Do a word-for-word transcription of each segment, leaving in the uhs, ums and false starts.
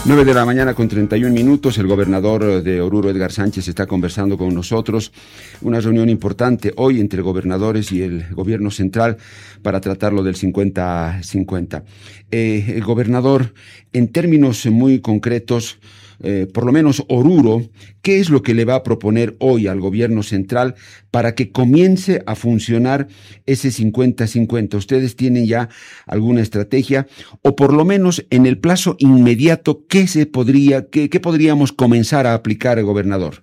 Nueve de la mañana con treinta y un minutos, el gobernador de Oruro, Edgar Sánchez, está conversando con nosotros. Una reunión importante hoy entre gobernadores y el gobierno central para tratar lo del cincuenta cincuenta. Eh, el gobernador, en términos muy concretos, Eh, por lo menos Oruro, ¿qué es lo que le va a proponer hoy al gobierno central para que comience a funcionar ese cincuenta cincuenta? ¿Ustedes tienen ya alguna estrategia? O por lo menos en el plazo inmediato, ¿qué se podría, qué, qué podríamos comenzar a aplicar, gobernador?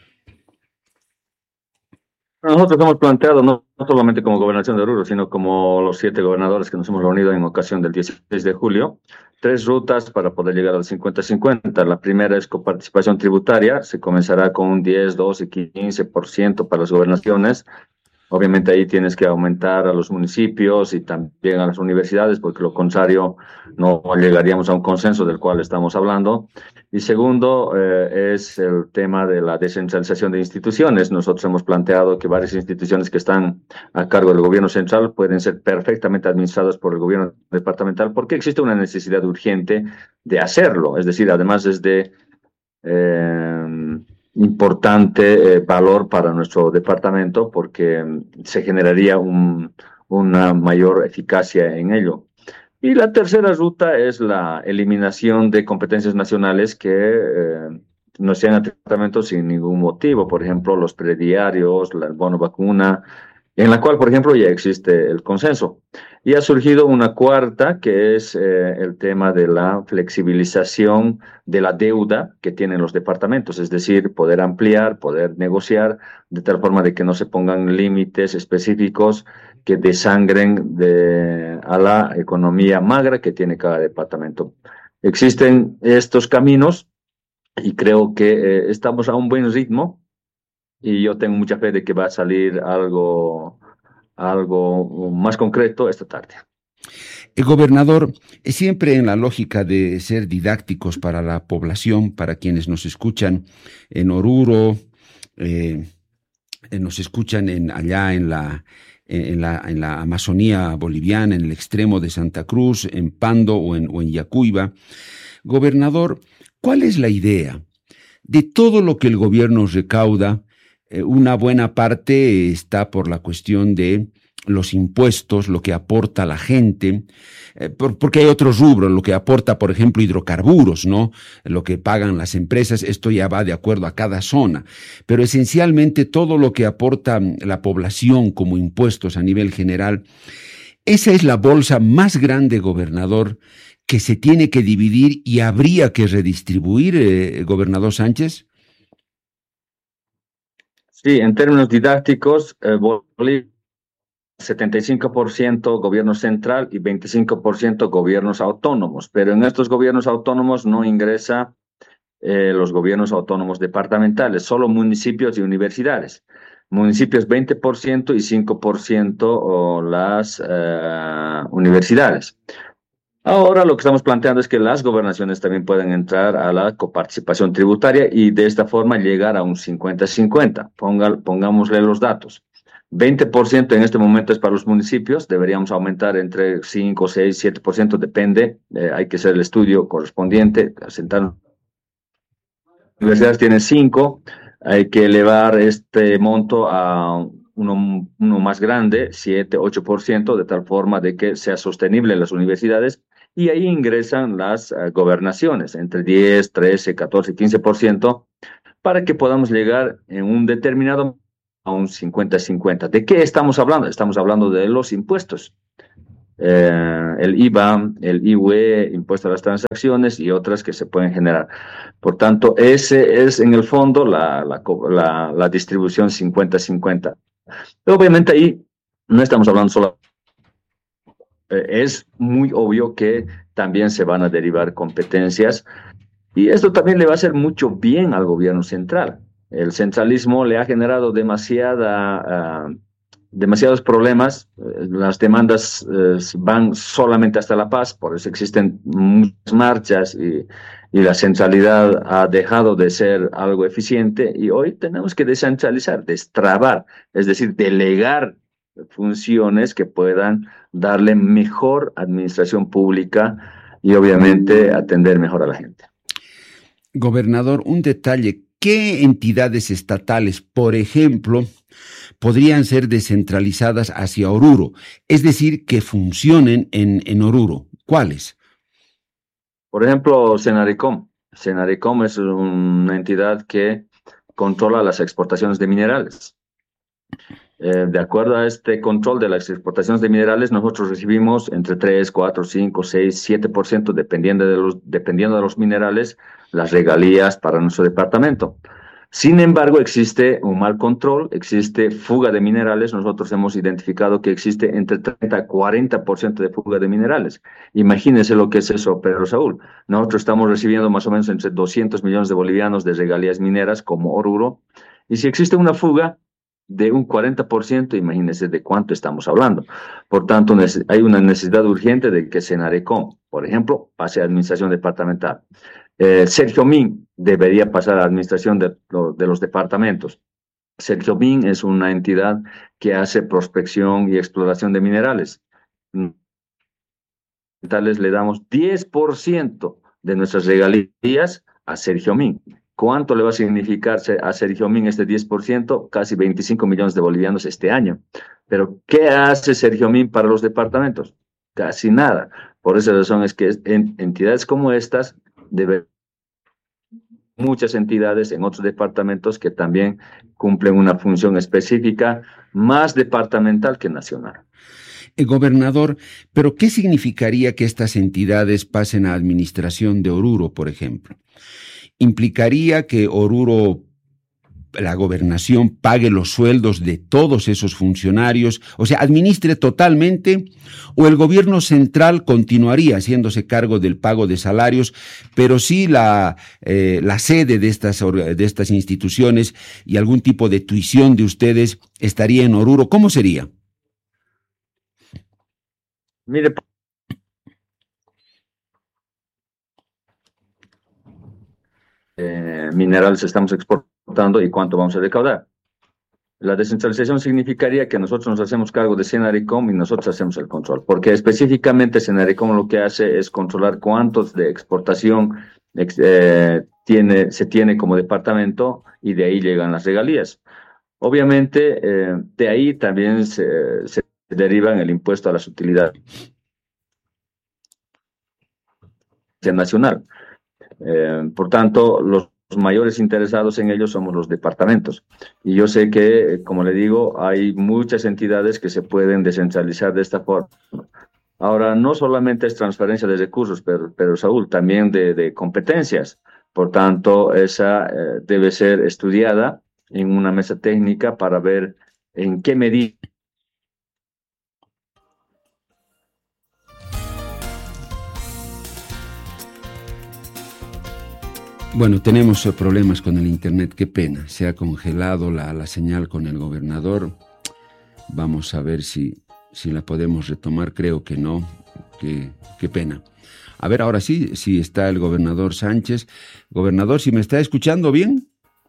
Nosotros hemos planteado, no, no solamente como gobernación de Oruro, sino como los siete gobernadores que nos hemos reunido en ocasión del dieciséis de julio, tres rutas para poder llegar al cincuenta cincuenta. La primera es coparticipación tributaria, se comenzará con un diez, doce, quince por ciento para las gobernaciones. Obviamente ahí tienes que aumentar a los municipios y también a las universidades, porque lo contrario no llegaríamos a un consenso del cual estamos hablando. Y segundo, eh, es el tema de la descentralización de instituciones. Nosotros hemos planteado que varias instituciones que están a cargo del gobierno central pueden ser perfectamente administradas por el gobierno departamental, porque existe una necesidad urgente de hacerlo. Es decir, además es de Eh, importante eh, valor para nuestro departamento porque mm, se generaría un, una mayor eficacia en ello. Y la tercera ruta es la eliminación de competencias nacionales que eh, no sean a tratamiento sin ningún motivo, por ejemplo, los prediarios, la- el bono vacuna, en la cual, por ejemplo, ya existe el consenso. Y ha surgido una cuarta, que es eh, el tema de la flexibilización de la deuda que tienen los departamentos, es decir, poder ampliar, poder negociar, de tal forma de que no se pongan límites específicos que desangren de, a la economía magra que tiene cada departamento. Existen estos caminos y creo que eh, estamos a un buen ritmo y yo tengo mucha fe de que va a salir algo, algo más concreto esta tarde. El gobernador, eh, siempre en la lógica de ser didácticos para la población, para quienes nos escuchan en Oruro, eh, eh, nos escuchan en, allá en la, en, la, en la Amazonía boliviana, en el extremo de Santa Cruz, en Pando o en, o en Yacuiba. Gobernador, ¿cuál es la idea? De todo lo que el gobierno recauda, eh, una buena parte está por la cuestión de los impuestos, lo que aporta la gente, eh, por, porque hay otros rubros, lo que aporta, por ejemplo, hidrocarburos, ¿no? Lo que pagan las empresas, esto ya va de acuerdo a cada zona, pero esencialmente todo lo que aporta la población como impuestos a nivel general, esa es la bolsa más grande, gobernador, que se tiene que dividir y habría que redistribuir, eh, gobernador Sánchez. Sí, en términos didácticos, eh, Bolivia, setenta y cinco por ciento gobierno central y veinticinco por ciento gobiernos autónomos, pero en estos gobiernos autónomos no ingresa eh, los gobiernos autónomos departamentales, solo municipios y universidades. Municipios veinte por ciento y cinco por ciento o las eh, universidades. Ahora lo que estamos planteando es que las gobernaciones también pueden entrar a la coparticipación tributaria y de esta forma llegar a un cincuenta cincuenta. Ponga, pongámosle los datos. veinte por ciento en este momento es para los municipios, deberíamos aumentar entre cinco, seis, siete por ciento, depende, eh, hay que hacer el estudio correspondiente, sentar. Universidades tienen cinco, hay que elevar este monto a uno, uno más grande, siete, ocho por ciento, de tal forma de que sea sostenible en las universidades, y ahí ingresan las uh, gobernaciones, entre diez, trece, catorce, quince por ciento, para que podamos llegar en un determinado a un cincuenta cincuenta. ¿De qué estamos hablando? Estamos hablando de los impuestos. Eh, el I V A, el I V E, impuesto a las transacciones y otras que se pueden generar. Por tanto, ese es en el fondo la, la, la, la distribución cincuenta cincuenta. Obviamente ahí no estamos hablando solo, eh, es muy obvio que también se van a derivar competencias y esto también le va a hacer mucho bien al gobierno central. El centralismo le ha generado demasiada... Uh, demasiados problemas, las demandas eh, van solamente hasta La Paz, por eso existen muchas marchas y, y la centralidad ha dejado de ser algo eficiente y hoy tenemos que descentralizar, destrabar, es decir, delegar funciones que puedan darle mejor administración pública y obviamente atender mejor a la gente. Gobernador, un detalle, ¿qué entidades estatales, por ejemplo, podrían ser descentralizadas hacia Oruro? Es decir, que funcionen en, en Oruro. ¿Cuáles? Por ejemplo, Senaricom. Senaricom es una entidad que controla las exportaciones de minerales. Eh, de acuerdo a este control de las exportaciones de minerales, nosotros recibimos entre tres, cuatro, cinco, seis, siete por ciento, dependiendo de los, dependiendo de los minerales, las regalías para nuestro departamento. Sin embargo, existe un mal control, existe fuga de minerales. Nosotros hemos identificado que existe entre treinta a cuarenta por ciento de fuga de minerales. Imagínense lo que es eso, Pedro Saúl. Nosotros estamos recibiendo más o menos entre doscientos millones de bolivianos de regalías mineras como Oruro. Y si existe una fuga de un cuarenta por ciento, imagínense de cuánto estamos hablando. Por tanto, hay una necesidad urgente de que Senarecom, por ejemplo, pase a administración departamental. Eh, Sergio Min debería pasar a administración de, de los departamentos. Sergio Min es una entidad que hace prospección y exploración de minerales. Le damos diez por ciento de nuestras regalías a Sergio Min. ¿Cuánto le va a significar a Sergio Min este diez por ciento? Casi veinticinco millones de bolivianos este año. Pero, ¿qué hace Sergio Min para los departamentos? Casi nada. Por esa razón es que en entidades como estas deben muchas entidades en otros departamentos que también cumplen una función específica más departamental que nacional. Eh, gobernador, ¿pero qué significaría que estas entidades pasen a administración de Oruro, por ejemplo? ¿Implicaría que Oruro, la gobernación, pague los sueldos de todos esos funcionarios, o sea, administre totalmente, o el gobierno central continuaría haciéndose cargo del pago de salarios, pero sí la, eh, la sede de estas, de estas instituciones y algún tipo de tuición de ustedes estaría en Oruro? ¿Cómo sería? Mire, eh, minerales estamos exportando y cuánto vamos a recaudar. La descentralización significaría que nosotros nos hacemos cargo de Senaricom y nosotros hacemos el control, porque específicamente Senaricom lo que hace es controlar cuántos de exportación eh, tiene, se tiene como departamento y de ahí llegan las regalías. Obviamente, eh, de ahí también se, se derivan el impuesto a las utilidades nacional. Eh, por tanto, los mayores interesados en ellos somos los departamentos. Y yo sé que, como le digo, hay muchas entidades que se pueden descentralizar de esta forma. Ahora, no solamente es transferencia de recursos, pero, pero Saúl, también de, de competencias. Por tanto, esa eh, debe ser estudiada en una mesa técnica para ver en qué medida. Bueno, tenemos problemas con el internet, qué pena, se ha congelado la, la señal con el gobernador. Vamos a ver si, si la podemos retomar, creo que no, qué, qué pena. A ver, ahora sí, sí está el gobernador Sánchez. Gobernador, ¿si me está escuchando bien?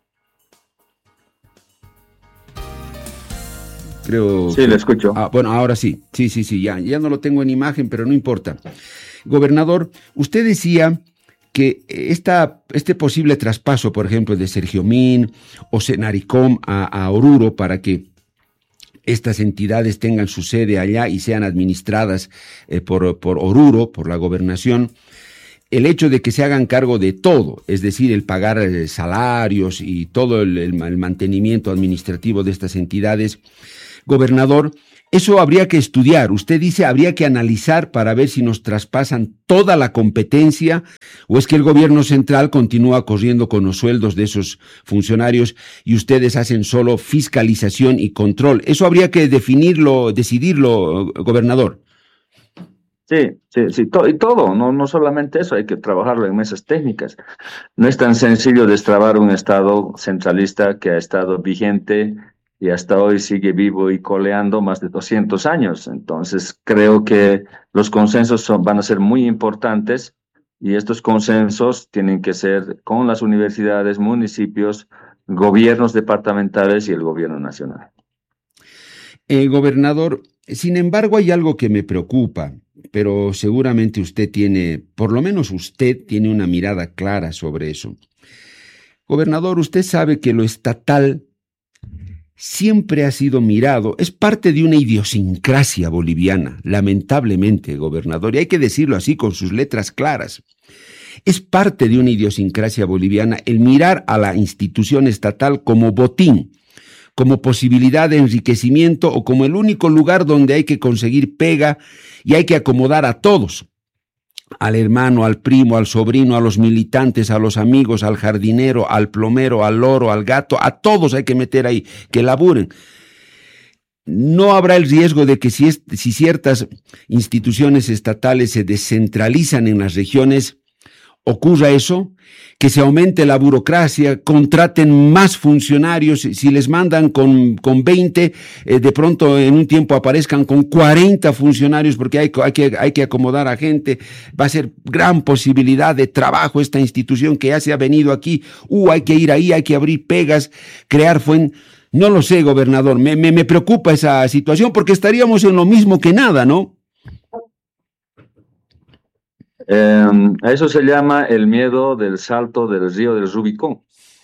Creo sí, que... le escucho. Ah, bueno, ahora sí, sí, sí, sí, ya, ya no lo tengo en imagen, pero no importa. Gobernador, usted decía que esta, este posible traspaso, por ejemplo, de Sergio Min o Senaricom a, a Oruro para que estas entidades tengan su sede allá y sean administradas eh, por, por Oruro, por la gobernación, el hecho de que se hagan cargo de todo, es decir, el pagar eh, salarios y todo el, el, el mantenimiento administrativo de estas entidades, gobernador, eso habría que estudiar. Usted dice, habría que analizar para ver si nos traspasan toda la competencia o es que el gobierno central continúa corriendo con los sueldos de esos funcionarios y ustedes hacen solo fiscalización y control. Eso habría que definirlo, decidirlo, gobernador. Sí, sí, sí, to y todo, no, no solamente eso, hay que trabajarlo en mesas técnicas. No es tan sencillo destrabar un Estado centralista que ha estado vigente y hasta hoy sigue vivo y coleando más de doscientos años. Entonces, creo que los consensos son, van a ser muy importantes y estos consensos tienen que ser con las universidades, municipios, gobiernos departamentales y el gobierno nacional. Eh, gobernador, Sin embargo, hay algo que me preocupa, pero seguramente usted tiene, por lo menos usted tiene una mirada clara sobre eso. Gobernador, usted sabe que lo estatal siempre ha sido mirado, es parte de una idiosincrasia boliviana, lamentablemente, gobernador, y hay que decirlo así con sus letras claras. Es parte de una idiosincrasia boliviana el mirar a la institución estatal como botín, como posibilidad de enriquecimiento o como el único lugar donde hay que conseguir pega y hay que acomodar a todos, al hermano, al primo, al sobrino, a los militantes, a los amigos, al jardinero, al plomero, al loro, al gato, a todos hay que meter ahí, que laburen. No habrá el riesgo de que si, es, si ciertas instituciones estatales se descentralizan en las regiones, ocurra eso, que se aumente la burocracia, contraten más funcionarios, si les mandan con, con veinte, eh, de pronto en un tiempo aparezcan con cuarenta funcionarios porque hay, hay, que, hay que acomodar a gente, va a ser gran posibilidad de trabajo esta institución que ya se ha venido aquí, uh, hay que ir ahí, hay que abrir pegas, crear fuentes, no lo sé, gobernador, me, me, me preocupa esa situación porque estaríamos en lo mismo que nada, ¿no? Eh, a eso se llama el miedo del salto del río del Rubicón,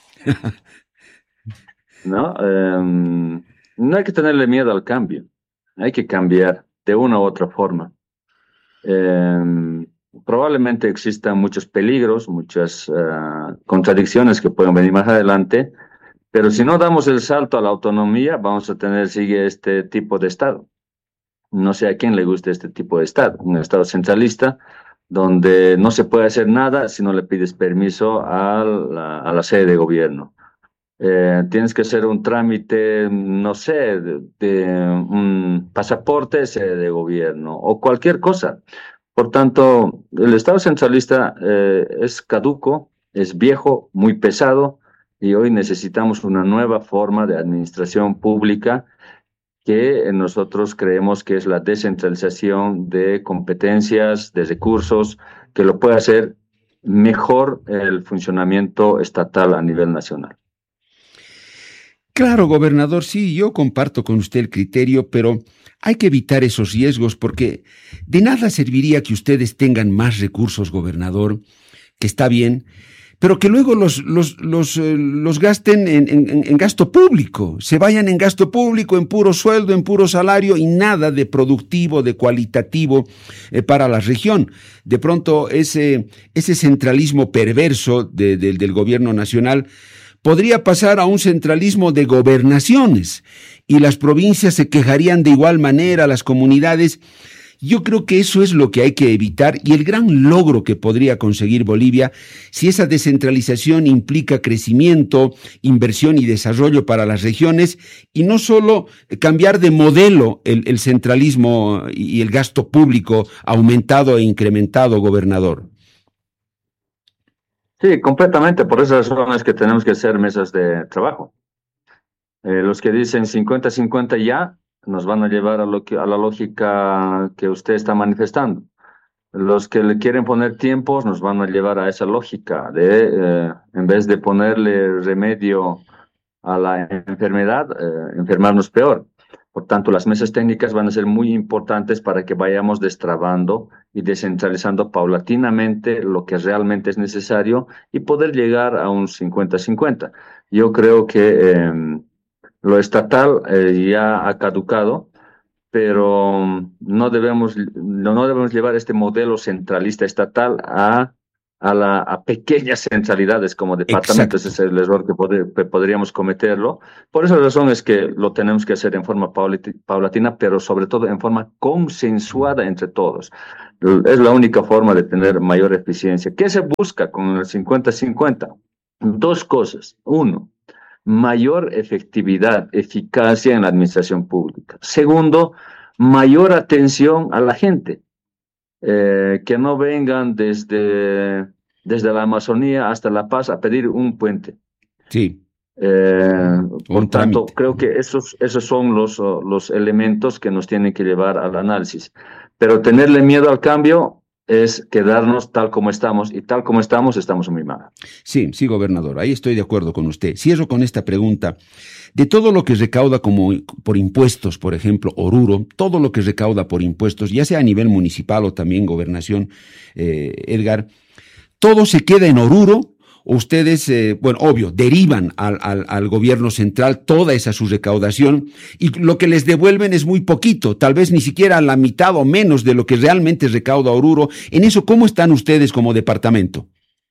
¿no? Eh, no hay que tenerle miedo al cambio, hay que cambiar de una u otra forma. Eh, probablemente existan muchos peligros, muchas uh, contradicciones que pueden venir más adelante, pero si no damos el salto a la autonomía, vamos a tener, sigue este tipo de Estado. No sé a quién le guste este tipo de Estado, un Estado centralista, donde no se puede hacer nada si no le pides permiso a la, a la sede de gobierno. Eh, tienes que hacer un trámite, no sé, de, de un pasaporte, sede de gobierno o cualquier cosa. Por tanto, el Estado centralista eh, es caduco, es viejo, muy pesado y hoy necesitamos una nueva forma de administración pública que nosotros creemos que es la descentralización de competencias, de recursos, que lo puede hacer mejor el funcionamiento estatal a nivel nacional. Claro, gobernador, sí, yo comparto con usted el criterio, pero hay que evitar esos riesgos porque de nada serviría que ustedes tengan más recursos, gobernador, que está bien, pero que luego los, los, los, eh, los gasten en, en, en gasto público, se vayan en gasto público, en puro sueldo, en puro salario y nada de productivo, de cualitativo eh, para la región. De pronto ese, ese centralismo perverso de, de, del gobierno nacional podría pasar a un centralismo de gobernaciones y las provincias se quejarían de igual manera, las comunidades. Yo creo que eso es lo que hay que evitar y el gran logro que podría conseguir Bolivia si esa descentralización implica crecimiento, inversión y desarrollo para las regiones y no solo cambiar de modelo el, el centralismo y el gasto público aumentado e incrementado, gobernador. Sí, completamente. Por esas razones que tenemos que hacer mesas de trabajo. Eh, los que dicen cincuenta cincuenta ya nos van a llevar a, lo que, a la lógica que usted está manifestando. Los que le quieren poner tiempos nos van a llevar a esa lógica de, eh, en vez de ponerle remedio a la enfermedad, eh, enfermarnos peor. Por tanto, las mesas técnicas van a ser muy importantes para que vayamos destrabando y descentralizando paulatinamente lo que realmente es necesario y poder llegar a un cincuenta cincuenta. Yo creo que eh, lo estatal eh, ya ha caducado, pero no debemos, no, no debemos llevar este modelo centralista estatal a a, la, a pequeñas centralidades como departamentos. Exacto. Ese es el error que, poder, que podríamos cometerlo. Por esa razón es que lo tenemos que hacer en forma paulatina, pero sobre todo en forma consensuada entre todos. Es la única forma de tener mayor eficiencia. ¿Qué se busca con el cincuenta cincuenta? Dos cosas. Uno, mayor efectividad, eficacia en la administración pública. Segundo, mayor atención a la gente. Eh, que no vengan desde, desde la Amazonía hasta La Paz a pedir un puente. Sí. Eh, por un tanto, trámite. Creo que esos, esos son los, los elementos que nos tienen que llevar al análisis. Pero tenerle miedo al cambio es quedarnos tal como estamos, y tal como estamos, estamos muy mal. Sí, sí, gobernador, ahí estoy de acuerdo con usted. Cierro con esta pregunta. De todo lo que recauda como por impuestos, por ejemplo, Oruro, todo lo que recauda por impuestos, ya sea a nivel municipal o también gobernación, eh, Edgar, ¿todo se queda en Oruro? ¿O ustedes, eh, bueno, obvio, derivan al, al, al gobierno central toda esa su recaudación y lo que les devuelven es muy poquito, tal vez ni siquiera la mitad o menos de lo que realmente recauda Oruro? En eso, ¿cómo están ustedes como departamento?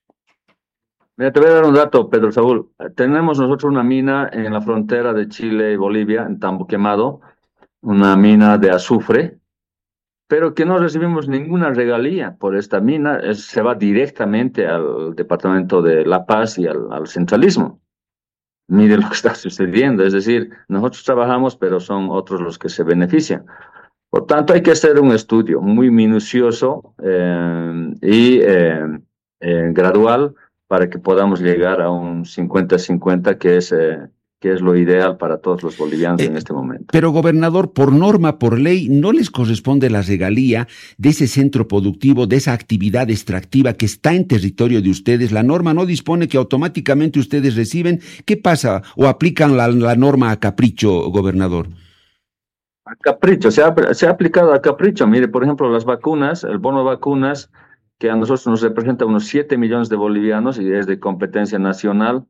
Mira, te voy a dar un dato, Pedro Saúl. Tenemos nosotros una mina en la frontera de Chile y Bolivia, en Tambo Quemado, una mina de azufre, pero que no recibimos ninguna regalía por esta mina, es, se va directamente al departamento de La Paz y al, al centralismo. Mire lo que está sucediendo, es decir, nosotros trabajamos, pero son otros los que se benefician. Por tanto, hay que hacer un estudio muy minucioso eh, y eh, eh, gradual para que podamos llegar a un cincuenta cincuenta, que es... Eh, que es lo ideal para todos los bolivianos eh, en este momento. Pero, gobernador, por norma, por ley, ¿no les corresponde la regalía de ese centro productivo, de esa actividad extractiva que está en territorio de ustedes? La norma no dispone que automáticamente ustedes reciben. ¿Qué pasa? ¿O aplican la, la norma a capricho, gobernador? A capricho, se ha, se ha aplicado a capricho. Mire, por ejemplo, las vacunas, el bono de vacunas, que a nosotros nos representa unos siete millones de bolivianos y es de competencia nacional.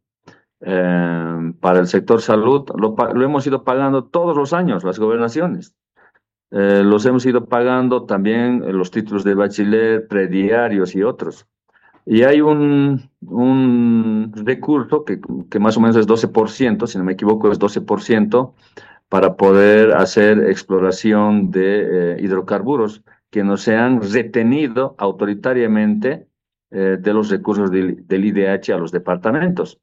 Eh, para el sector salud, lo, lo hemos ido pagando todos los años, las gobernaciones. Eh, los hemos ido pagando también eh, los títulos de bachiller, prediarios y otros. Y hay un, un recurso que, que más o menos es doce por ciento, si no me equivoco, es doce por ciento, para poder hacer exploración de eh, hidrocarburos que no se han retenido autoritariamente eh, de los recursos del, del I D H a los departamentos.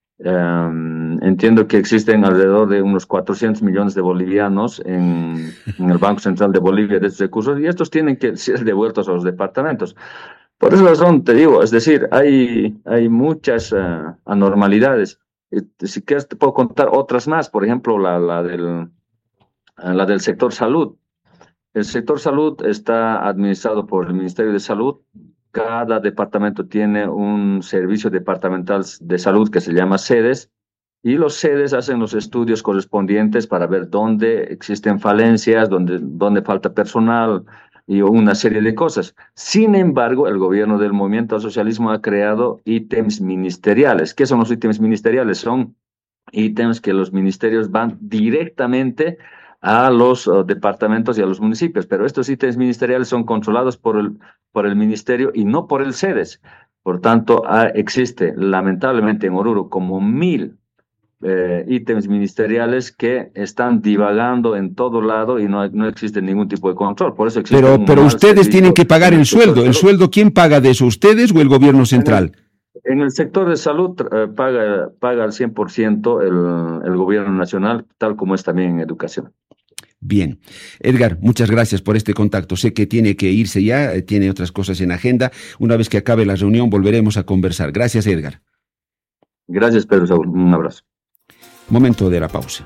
Um, entiendo que existen alrededor de unos cuatrocientos millones de bolivianos en, en el Banco Central de Bolivia de estos recursos, y estos tienen que ser devueltos a los departamentos. Por esa razón te digo, es decir, hay, hay muchas uh, anormalidades. Y, si quieres te puedo contar otras más, por ejemplo, la, la, del, la del sector salud. El sector salud está administrado por el Ministerio de Salud. Cada departamento tiene un servicio departamental de salud que se llama sedes, y los sedes hacen los estudios correspondientes para ver dónde existen falencias, dónde, dónde falta personal y una serie de cosas. Sin embargo, el gobierno del Movimiento al Socialismo ha creado ítems ministeriales. ¿Qué son los ítems ministeriales? Son ítems que los ministerios van directamente a los uh, departamentos y a los municipios, pero estos ítems ministeriales son controlados por el, por el ministerio y no por el SEDES. Por tanto, ah, existe lamentablemente en Oruro como mil eh, ítems ministeriales que están divagando en todo lado y no, no existe ningún tipo de control. Por eso existe pero pero ustedes tienen que pagar el sueldo. ¿El sueldo quién paga de eso? ¿Ustedes o el gobierno central? En el, en el sector de salud eh, paga, paga al cien por ciento el, el gobierno nacional, tal como es también en educación. Bien. Edgar, muchas gracias por este contacto. Sé que tiene que irse ya, eh, tiene otras cosas en agenda. Una vez que acabe la reunión volveremos a conversar. Gracias, Edgar. Gracias, Pedro Saúl. Un abrazo. Momento de la pausa.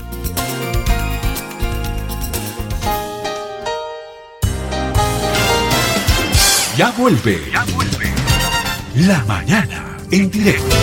Ya vuelve. Ya vuelve. La mañana en directo.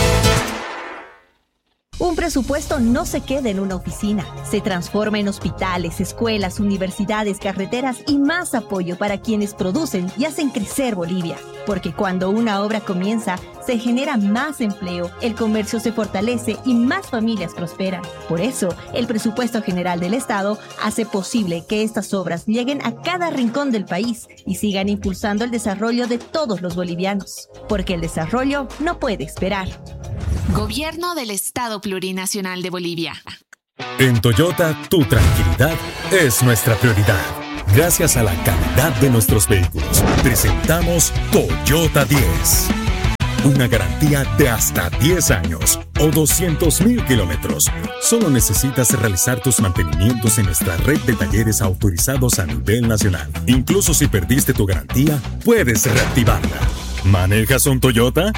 Un presupuesto no se queda en una oficina, se transforma en hospitales, escuelas, universidades, carreteras y más apoyo para quienes producen y hacen crecer Bolivia. Porque cuando una obra comienza, se genera más empleo, el comercio se fortalece y más familias prosperan. Por eso, el presupuesto general del Estado hace posible que estas obras lleguen a cada rincón del país y sigan impulsando el desarrollo de todos los bolivianos. Porque el desarrollo no puede esperar. Gobierno del Estado Plurinacional de Bolivia. En Toyota, tu tranquilidad es nuestra prioridad. Gracias a la calidad de nuestros vehículos, presentamos Toyota diez. Una garantía de hasta diez años o doscientos mil kilómetros. Solo necesitas realizar tus mantenimientos en nuestra red de talleres autorizados a nivel nacional. Incluso si perdiste tu garantía, puedes reactivarla. ¿Manejas un Toyota?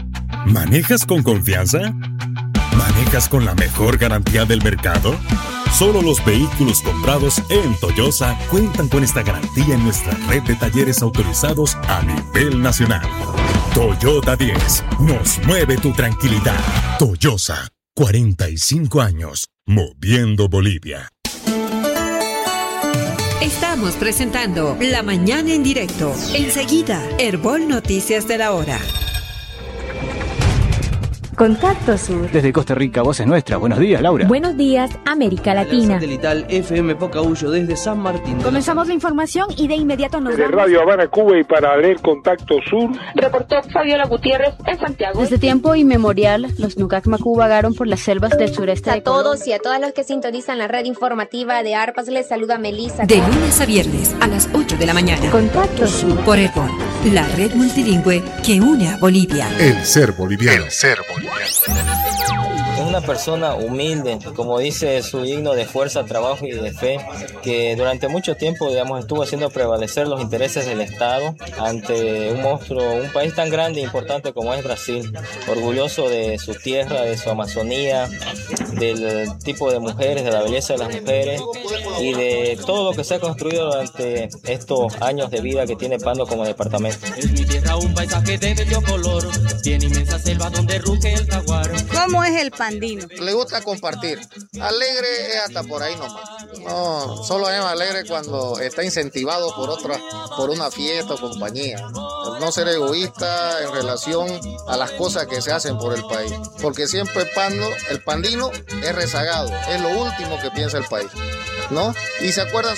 ¿Manejas con confianza? ¿Manejas con la mejor garantía del mercado? Solo los vehículos comprados en Toyosa cuentan con esta garantía en nuestra red de talleres autorizados a nivel nacional. Toyota diez, nos mueve tu tranquilidad. Toyosa, cuarenta y cinco años, moviendo Bolivia. Estamos presentando La Mañana en Directo. Enseguida, Herbol Noticias de la Hora. Contacto Sur. Desde Costa Rica, voz es nuestra. Buenos días, Laura. Buenos días, América Latina. Satelital F M Pocahuyo desde San Martín. Comenzamos la información y de inmediato nos desde vamos. Radio Habana, Cuba, y para leer Contacto Sur, reportó Fabiola Gutiérrez en Santiago. Desde tiempo inmemorial, los Nucac Macú vagaron por las selvas del sureste de Colombia. A todos y a todas los que sintonizan la red informativa de Arpas, les saluda Melissa. De lunes a viernes a las ocho de la mañana. Contacto Sur. Por Herbol, la red multilingüe que une a Bolivia. El ser boliviano. El ser boliviano. Es una persona humilde, como dice su himno, de fuerza, trabajo y de fe, que durante mucho tiempo, digamos, estuvo haciendo prevalecer los intereses del Estado ante un monstruo, un país tan grande e importante como es Brasil, orgulloso de su tierra, de su Amazonía, del tipo de mujeres, de la belleza de las mujeres y de todo lo que se ha construido durante estos años de vida que tiene Pando como departamento. Es mi tierra un paisaje de bello color, tiene inmensa selva donde ruge el jaguar. ¿Cómo es el pandino? Le gusta compartir. Alegre es hasta por ahí nomás. No, solo es alegre cuando está incentivado por otra, por una fiesta o compañía. No ser egoísta en relación a las cosas que se hacen por el país. Porque siempre el pando, el pandino es rezagado, es lo último que piensa el país, ¿no? Y se acuerdan